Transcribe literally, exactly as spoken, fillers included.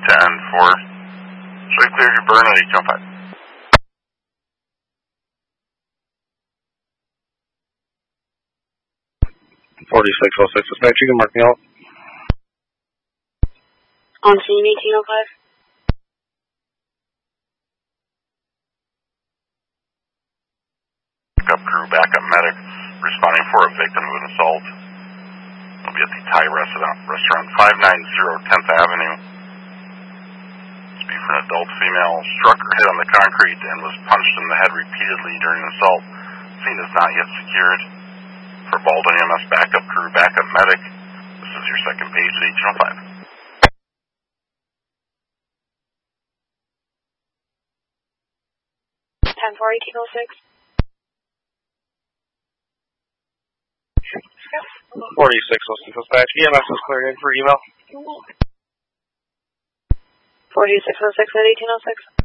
ten four. Should we clear your burn at eight oh five? forty-six oh six, dispatch, you can mark me out. On scene, eighteen oh five. Backup crew, backup medic, responding for a victim of an assault. It'll be at the Thai restaurant, restaurant five ninety tenth Avenue. This will be for an adult female, struck or hit on the concrete and was punched in the head repeatedly during an assault. Scene is not yet secured. For Baldwin E M S backup crew, backup medic, this is your second page at eighteen oh five. ten four, eighteen oh six. forty-six oh six, dispatch, E M S is cleared in for email. forty-six oh six at eighteen oh six.